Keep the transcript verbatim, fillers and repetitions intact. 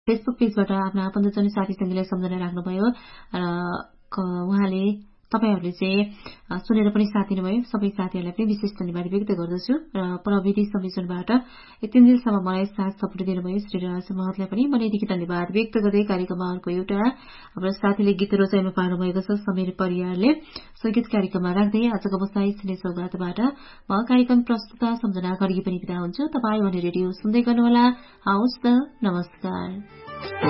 Facebook पेजबाट आफ्ना आफन्तजन साथी संगीलाई सम्झना राख्नुभयो र उहाँले तपाईहरुले चाहिँ सुनेर पनि साथ दिनुभयो। सबै साथीहरुलाई पनि विशेष धन्यवाद व्यक्त गर्दछु र प्रविधि संयोजनबाट यतिन दिनसम्म मलाई साथ सपोर्ट दिनुभयो श्री राज महतलाई पनि मनैदेखि धन्यवाद व्यक्त गर्दै कार्यक्रममा अर्को एउटा हाम्रो साथीले गीत रोजाइमा पार्नु भएको छ समीर परियारले। संगीत कार्यक्रममा राख्दै आजको बसाई छिने सौगातबाट म कार्यक्रम प्रस्तुता सम्झना गरी पनि बिदा हुन्छु। तपाई भने रेडियो सुन्दै गर्नुहोला। हवस् त, नमस्कार।